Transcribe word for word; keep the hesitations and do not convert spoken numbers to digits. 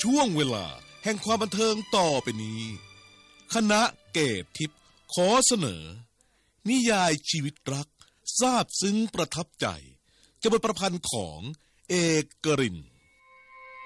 ช่วงเวลาแห่งความบันเทิงต่อไปนี้คณะเกตทิพย์ขอเสนอนิยายชีวิตรักซาบซึ้งประทับใจจากบทประพันธ์ของเอกกรินทร์